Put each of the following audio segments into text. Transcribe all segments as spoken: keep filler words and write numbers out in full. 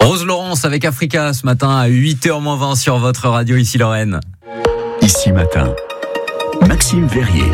Rose Laurence avec Africa ce matin à huit heures moins vingt sur votre radio Ici Lorraine. Ici Matin, Maxime Verrier.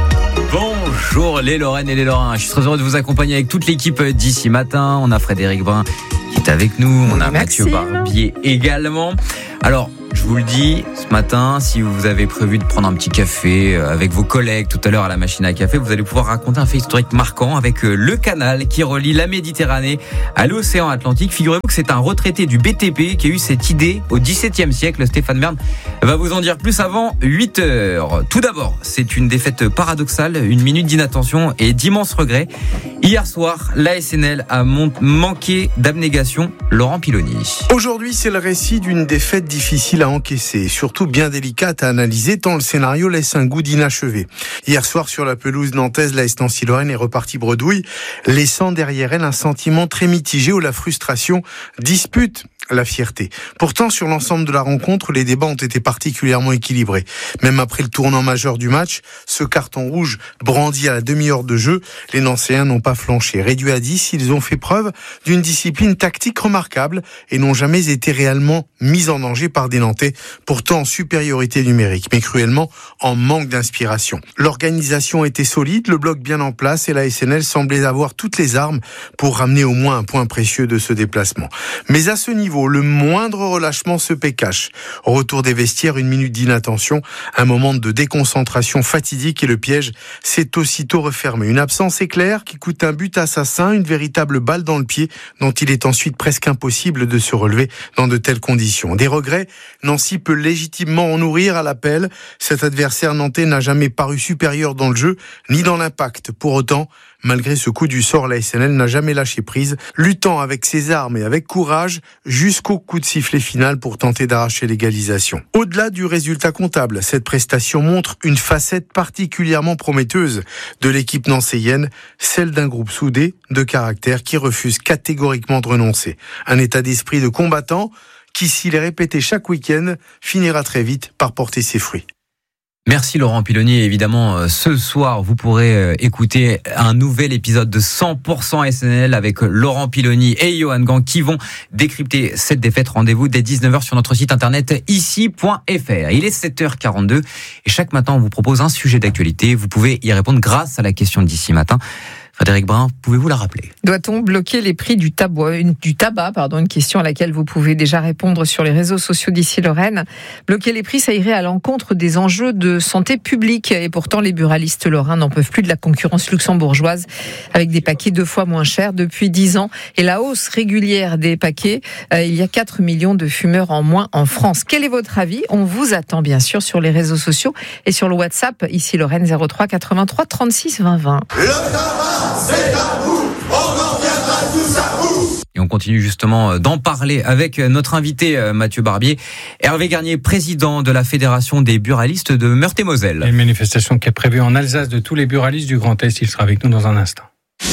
Bonjour les Lorraines et les Lorrains. Je suis très heureux de vous accompagner avec toute l'équipe d'Ici Matin. On a Frédéric Brun qui est avec nous. On a Mathieu Barbier également. Alors, je vous le dis, ce matin, si vous avez prévu de prendre un petit café avec vos collègues tout à l'heure à la machine à café, vous allez pouvoir raconter un fait historique marquant avec le canal qui relie la Méditerranée à l'océan Atlantique. Figurez-vous que c'est un retraité du B T P qui a eu cette idée au dix-septième siècle. Stéphane Bern va vous en dire plus avant huit heures. Tout d'abord, c'est une défaite paradoxale, une minute d'inattention et d'immenses regrets. Hier soir, l'A S N L a mon- manqué d'abnégation. Laurent Piloni. Aujourd'hui, c'est le récit d'une défaite difficile à encaisser, surtout bien délicate à analyser tant le scénario laisse un goût d'inachevé. Hier soir, sur la pelouse nantaise, l'A S Nancy-Lorraine est repartie bredouille, laissant derrière elle un sentiment très mitigé où la frustration dispute la fierté. Pourtant, sur l'ensemble de la rencontre, les débats ont été particulièrement équilibrés. Même après le tournant majeur du match, ce carton rouge brandi à la demi-heure de jeu, les Nancéens n'ont pas flanché. Réduits à dix, ils ont fait preuve d'une discipline tactique remarquable et n'ont jamais été réellement mis en danger par des Nantais, pourtant en supériorité numérique, mais cruellement en manque d'inspiration. L'organisation était solide, le bloc bien en place et la S N L semblait avoir toutes les armes pour ramener au moins un point précieux de ce déplacement. Mais à ce niveau, le moindre relâchement se paie cash. Au retour des vestiaires, une minute d'inattention, un moment de déconcentration fatidique et le piège s'est aussitôt refermé. Une absence éclair qui coûte un but assassin, une véritable balle dans le pied dont il est ensuite presque impossible de se relever dans de telles conditions. Des regrets, Nancy peut légitimement en nourrir à l'appel. Cet adversaire nantais n'a jamais paru supérieur dans le jeu, ni dans l'impact. Pour autant, malgré ce coup du sort, la S N L n'a jamais lâché prise, luttant avec ses armes et avec courage jusqu'au coup de sifflet final pour tenter d'arracher l'égalisation. Au-delà du résultat comptable, cette prestation montre une facette particulièrement prometteuse de l'équipe nancéienne, celle d'un groupe soudé de caractère qui refuse catégoriquement de renoncer. Un état d'esprit de combattant qui, s'il est répété chaque week-end, finira très vite par porter ses fruits. Merci Laurent Piloni. Évidemment, ce soir, vous pourrez écouter un nouvel épisode de cent pour cent S N L avec Laurent Piloni et Johan Gant qui vont décrypter cette défaite. Rendez-vous dès dix-neuf heures sur notre site internet ici point f r. Il est sept heures quarante-deux et chaque matin, on vous propose un sujet d'actualité. Vous pouvez y répondre grâce à la question d'ici matin. Frédéric Brun, pouvez-vous la rappeler ? Doit-on bloquer les prix du tabac, une, du tabac, pardon, une question à laquelle vous pouvez déjà répondre sur les réseaux sociaux d'Ici Lorraine. Bloquer les prix, ça irait à l'encontre des enjeux de santé publique. Et pourtant, les buralistes lorrains n'en peuvent plus de la concurrence luxembourgeoise avec des paquets deux fois moins chers depuis dix ans. Et la hausse régulière des paquets, euh, il y a quatre millions de fumeurs en moins en France. Quel est votre avis ? On vous attend bien sûr sur les réseaux sociaux et sur le WhatsApp Ici Lorraine zéro trois quatre-vingt-trois trente-six vingt vingt. Le tabac, c'est à vous, on en viendra tous à vous. Et on continue justement d'en parler avec notre invité Mathieu Barbier. Hervé Garnier, président de la Fédération des buralistes de Meurthe-et-Moselle. Une manifestation qui est prévue en Alsace de tous les buralistes du Grand Est. Il sera avec nous dans un instant.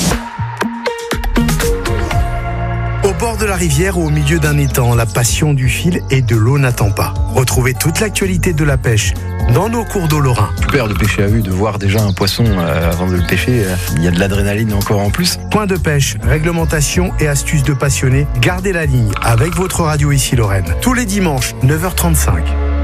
Au bord de la rivière ou au milieu d'un étang, la passion du fil et de l'eau n'attend pas. Retrouvez toute l'actualité de la pêche dans nos cours d'eau lorrains. Super de pêcher à vue, de voir déjà un poisson euh, avant de le pêcher, euh, il y a de l'adrénaline encore en plus. Point de pêche, réglementation et astuces de passionnés, gardez la ligne avec votre radio Ici Lorraine. Tous les dimanches, neuf heures trente-cinq.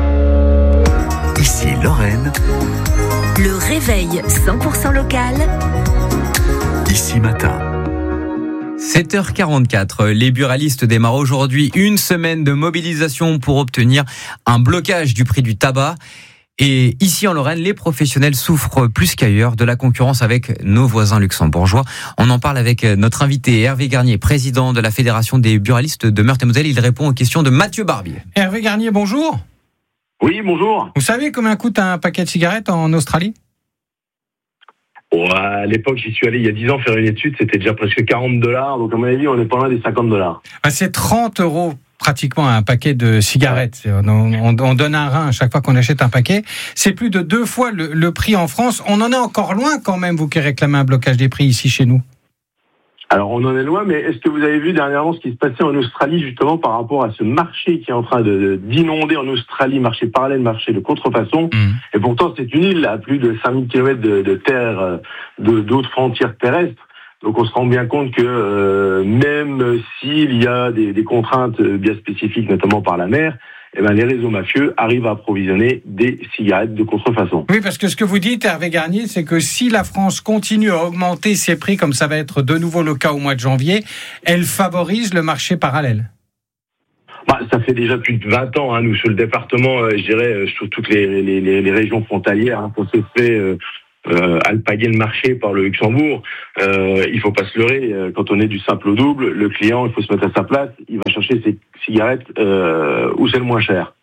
Ici Lorraine. Le réveil cent pour cent local. Ici Matin. sept heures quarante-quatre, les buralistes démarrent aujourd'hui une semaine de mobilisation pour obtenir un blocage du prix du tabac. Et ici en Lorraine, les professionnels souffrent plus qu'ailleurs de la concurrence avec nos voisins luxembourgeois. On en parle avec notre invité Hervé Garnier, président de la Fédération des buralistes de Meurthe-et-Moselle. Il répond aux questions de Mathieu Barbier. Hervé Garnier, bonjour. Oui, bonjour. Vous savez combien coûte un paquet de cigarettes en Australie ? Oh, à l'époque, j'y suis allé il y a dix ans faire une étude, c'était déjà presque quarante dollars, donc à mon avis, on est pas loin des cinquante dollars. Ah, c'est trente euros pratiquement un paquet de cigarettes. On, on, on donne un rein à chaque fois qu'on achète un paquet. C'est plus de deux fois le, le prix en France. On en est encore loin quand même, vous qui réclamez un blocage des prix ici chez nous. Alors on en est loin, mais est-ce que vous avez vu dernièrement ce qui se passait en Australie justement par rapport à ce marché qui est en train de, d'inonder en Australie, marché parallèle, marché de contrefaçon, mmh. Et pourtant c'est une île à plus de cinq mille kilomètres de, de terre, de, d'autres frontières terrestres. Donc on se rend bien compte que euh, même s'il y a des, des contraintes bien spécifiques, notamment par la mer, eh ben, les réseaux mafieux arrivent à approvisionner des cigarettes de contrefaçon. Oui, parce que ce que vous dites, Hervé Garnier, c'est que si la France continue à augmenter ses prix, comme ça va être de nouveau le cas au mois de janvier, elle favorise le marché parallèle. Bah, ça fait déjà plus de vingt ans, hein, nous, sur le département, euh, je dirais, euh, sur toutes les, les, les, les régions frontalières, hein, qu'on se fait euh, euh, alpaguer le marché par le Luxembourg. Euh, il faut pas se leurrer, euh, quand on est du simple au double, le client, il faut se mettre à sa place, il va chercher ses cigarettes euh, où c'est le moins cher.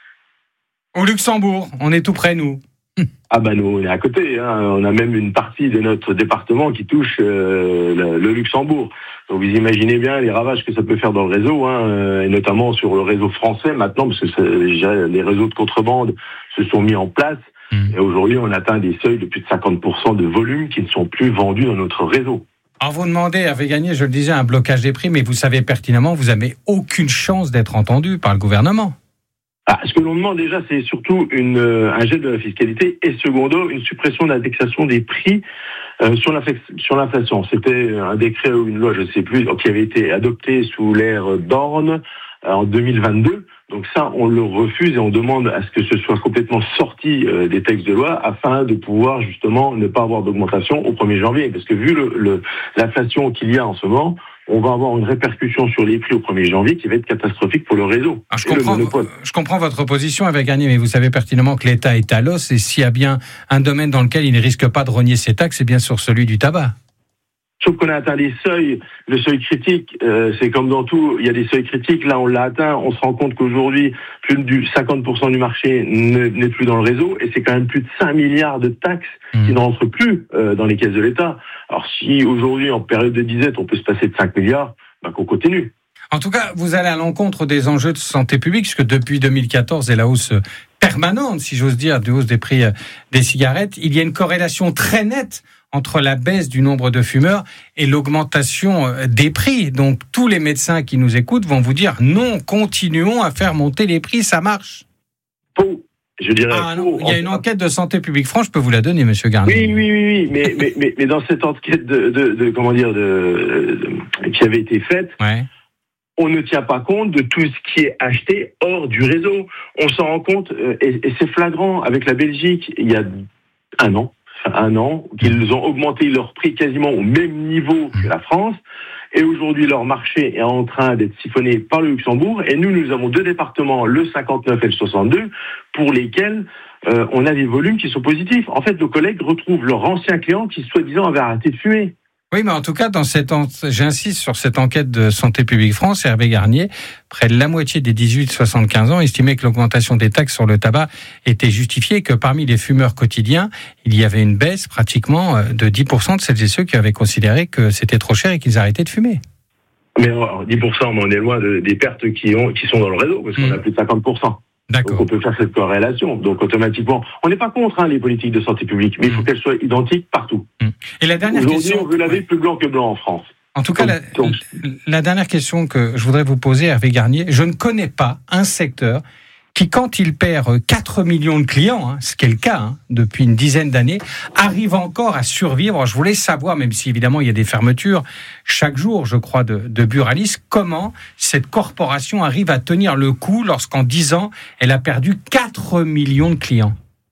Au Luxembourg, on est tout près, nous. Ah bah nous, on est à côté, hein. On a même une partie de notre département qui touche euh, le, le Luxembourg. Donc vous imaginez bien les ravages que ça peut faire dans le réseau, hein, et notamment sur le réseau français maintenant, parce que c'est, les réseaux de contrebande se sont mis en place, mmh. et aujourd'hui on atteint des seuils de plus de cinquante pour cent de volume qui ne sont plus vendus dans notre réseau. Alors vous demandez, Hervé Garnier, je le disais, un blocage des prix, mais vous savez pertinemment, vous n'avez aucune chance d'être entendu par le gouvernement. Ah, ce que l'on demande déjà, c'est surtout une, euh, un gel de la fiscalité et secondo, une suppression d'indexation des prix euh, sur, sur l'inflation. C'était un décret ou une loi, je ne sais plus, qui avait été adopté sous l'ère Borne euh, en deux mille vingt-deux. Donc ça, on le refuse et on demande à ce que ce soit complètement sorti euh, des textes de loi afin de pouvoir justement ne pas avoir d'augmentation au premier janvier. Parce que vu le, le, l'inflation qu'il y a en ce moment, on va avoir une répercussion sur les prix au premier janvier qui va être catastrophique pour le réseau. Alors, je, comprends, je comprends votre position, Hervé Garnier, mais vous savez pertinemment que l'État est à l'os et s'il y a bien un domaine dans lequel il ne risque pas de rogner ses taxes, c'est bien sur celui du tabac. Sauf qu'on a atteint des seuils, le seuil critique, euh, c'est comme dans tout, il y a des seuils critiques, là on l'a atteint, on se rend compte qu'aujourd'hui, plus de cinquante pour cent du marché ne, n'est plus dans le réseau, et c'est quand même plus de cinq milliards de taxes mmh. qui n'entrent plus euh, dans les caisses de l'État. Alors si aujourd'hui, en période de disette, on peut se passer de cinq milliards, ben qu'on continue. En tout cas, vous allez à l'encontre des enjeux de santé publique, puisque depuis deux mille quatorze et la hausse permanente, si j'ose dire, de hausse des prix des cigarettes, il y a une corrélation très nette entre la baisse du nombre de fumeurs et l'augmentation des prix. Donc tous les médecins qui nous écoutent vont vous dire non, continuons à faire monter les prix, ça marche. Faux. Je dirais. Ah, non, il y a une enquête de Santé publique France, je peux vous la donner, Monsieur Garnier. Oui, oui, oui, oui. mais, mais, mais, mais dans cette enquête de, de, de comment dire, de, de, qui avait été faite, ouais. on ne tient pas compte de tout ce qui est acheté hors du réseau. On s'en rend compte, et, et c'est flagrant avec la Belgique, il y a un an, un an, qu'ils ont augmenté leur prix quasiment au même niveau que la France. Et aujourd'hui, leur marché est en train d'être siphonné par le Luxembourg. Et nous, nous avons deux départements, le cinquante-neuf et le soixante-deux, pour lesquels euh, on a des volumes qui sont positifs. En fait, nos collègues retrouvent leurs anciens clients qui, soi-disant, avaient arrêté de fumer. Oui, mais en tout cas, dans cette en... j'insiste sur cette enquête de Santé publique France, Hervé Garnier, près de la moitié des dix-huit soixante-quinze ans estimaient que l'augmentation des taxes sur le tabac était justifiée et que parmi les fumeurs quotidiens, il y avait une baisse pratiquement de dix pour cent de celles et ceux qui avaient considéré que c'était trop cher et qu'ils arrêtaient de fumer. Mais alors, dix pour cent, mais on est loin de, des pertes qui, ont, qui sont dans le réseau, parce qu'on mmh. a plus de cinquante pour cent. D'accord. Donc on peut faire cette corrélation. Donc automatiquement, on n'est pas contre hein, les politiques de santé publique, mais il faut qu'elles soient identiques partout. Et la dernière Aujourd'hui, question, on veut laver ouais. plus blanc que blanc en France. En tout cas, donc, la, donc... la dernière question que je voudrais vous poser, Hervé Garnier, je ne connais pas un secteur qui, quand il perd quatre millions de clients, hein, ce qui est le cas hein, depuis une dizaine d'années, arrive encore à survivre. Je voulais savoir, même si évidemment il y a des fermetures chaque jour, je crois, de, de Buralis, comment cette corporation arrive à tenir le coup lorsqu'en dix ans, elle a perdu quatre millions de clients.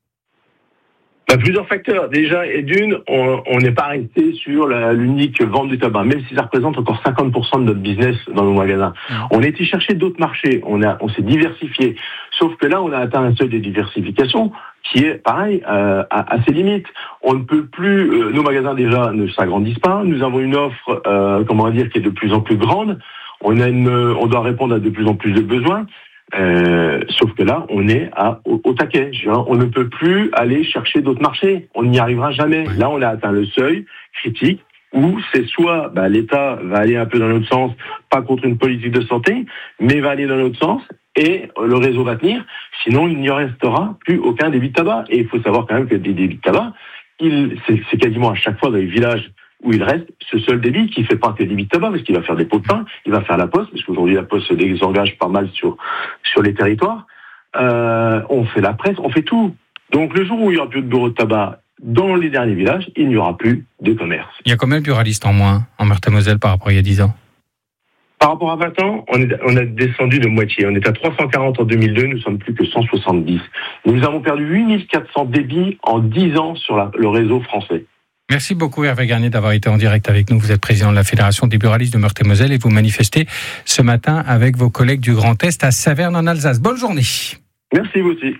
Bah, plusieurs facteurs. Déjà, et d'une, on n'est pas resté sur la, l'unique vente du tabac, même si ça représente encore cinquante pour cent de notre business dans nos magasins. Mmh. On a été chercher d'autres marchés, on, a, on s'est diversifié. Sauf que là, on a atteint un seuil de diversification qui est, pareil, euh, à, à ses limites. On ne peut plus... Euh, nos magasins, déjà, ne s'agrandissent pas. Nous avons une offre, euh, comment dire, qui est de plus en plus grande. On, a une, on doit répondre à de plus en plus de besoins. Euh, sauf que là, on est à, au, au taquet. On ne peut plus aller chercher d'autres marchés. On n'y arrivera jamais. Là, on a atteint le seuil critique où c'est soit bah, l'État va aller un peu dans notre sens, pas contre une politique de santé, mais va aller dans notre sens et le réseau va tenir. Sinon, il n'y restera plus aucun débit de tabac. Et il faut savoir quand même que des débits de tabac, il, c'est, c'est quasiment à chaque fois dans les villages où il reste ce seul débit qui fait pas que des débits de tabac, parce qu'il va faire des pots de pain, il va faire la poste, parce qu'aujourd'hui la poste se désengage pas mal sur sur les territoires. Euh, on fait la presse, on fait tout. Donc le jour où il n'y aura plus de bureau de tabac, dans les derniers villages, il n'y aura plus de commerce. Il y a combien de buralistes en moins en Meurthe-et-Moselle par rapport à il y a dix ans? Par rapport à vingt ans, on, est, on a descendu de moitié. On est à trois cent quarante en deux mille deux, nous sommes plus que cent soixante-dix. Nous avons perdu huit mille quatre cents débits en dix ans sur la, le réseau français. Merci beaucoup Hervé Garnier d'avoir été en direct avec nous. Vous êtes président de la Fédération des buralistes de Meurthe-et-Moselle et vous manifestez ce matin avec vos collègues du Grand Est à Saverne en Alsace. Bonne journée. Merci vous aussi.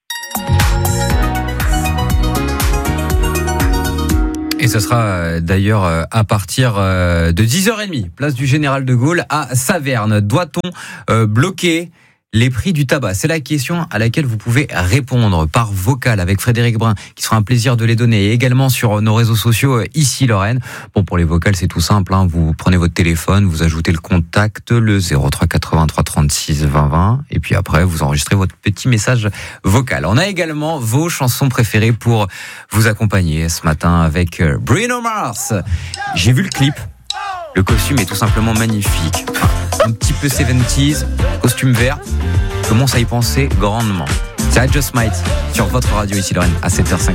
Et ce sera d'ailleurs à partir de dix heures trente, place du Général de Gaulle à Saverne. Doit-on bloquer les prix du tabac? C'est la question à laquelle vous pouvez répondre par vocal avec Frédéric Brun, qui sera un plaisir de les donner, et également sur nos réseaux sociaux ici Lorraine. Bon, pour les vocales, c'est tout simple, hein. Vous prenez votre téléphone, vous ajoutez le contact, le zéro trois quatre-vingt-trois trente-six vingt vingt, et puis après, vous enregistrez votre petit message vocal. On a également vos chansons préférées pour vous accompagner ce matin avec Bruno Mars. J'ai vu le clip. Le costume est tout simplement magnifique. Un petit peu soixante-dix, costume vert. Je commence à y penser grandement. C'est I Just Might sur votre radio ici Lorraine à sept heures cinq.